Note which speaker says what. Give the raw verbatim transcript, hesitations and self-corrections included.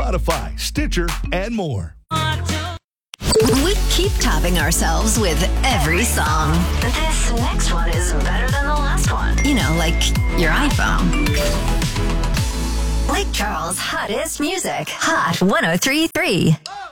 Speaker 1: Spotify, Stitcher, and more.
Speaker 2: We keep topping ourselves with every song. This next one is better than the last one. You know, like your iPhone. Lake Charles' hottest music. Hot one oh three point three.